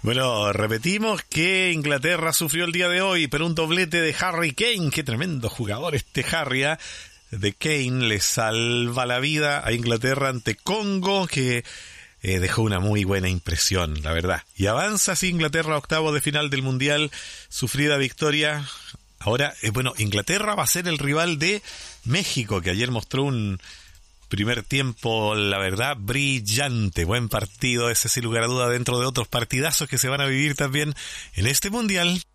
Bueno, repetimos que Inglaterra sufrió el día de hoy, pero un doblete de Harry Kane. Qué tremendo jugador este Harry, ¿eh? De Kane le salva la vida a Inglaterra ante Congo, que dejó una muy buena impresión, la verdad. Y avanza así Inglaterra a octavos de final del Mundial, sufrida victoria. Ahora, Inglaterra va a ser el rival de México, que ayer mostró un primer tiempo, la verdad, brillante. Buen partido ese, sin lugar a duda, dentro de otros partidazos que se van a vivir también en este Mundial.